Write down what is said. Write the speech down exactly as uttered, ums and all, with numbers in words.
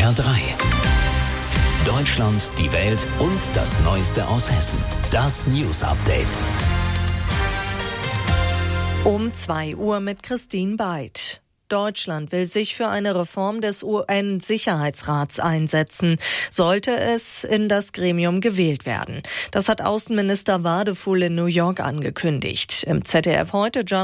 R drei. Deutschland, die Welt und das Neueste aus Hessen. Das News Update. Um zwei Uhr mit Christine Beid. Deutschland will sich für eine Reform des U N-Sicherheitsrats einsetzen, sollte es in das Gremium gewählt werden. Das hat Außenminister Wadefuhl in New York angekündigt. Im Z D F heute